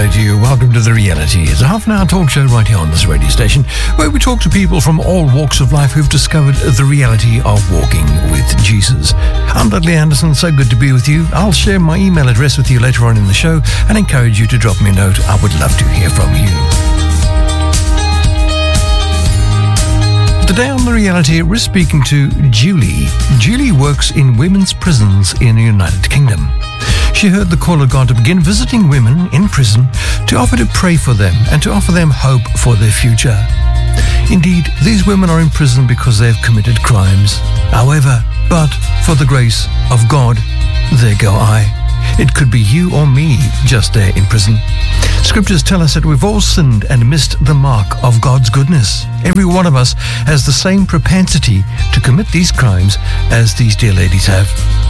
to you. Welcome to The Reality. It's a half-an-hour talk show right here on this radio station where we talk to people from all walks of life who've discovered the reality of walking with Jesus. I'm Dudley Anderson. So good to be with you. I'll share my email address with you later on in the show and encourage you to drop me a note. I would love to hear from you. Today on The Reality, we're speaking to Julie. Julie works in women's prisons in the United Kingdom. She heard the call of God to begin visiting women in prison to offer to pray for them and to offer them hope for their future. Indeed, these women are in prison because they have committed crimes. However, but for the grace of God, there go I. It could be you or me just there in prison. Scriptures tell us that we've all sinned and missed the mark of God's goodness. Every one of us has the same propensity to commit these crimes as these dear ladies have.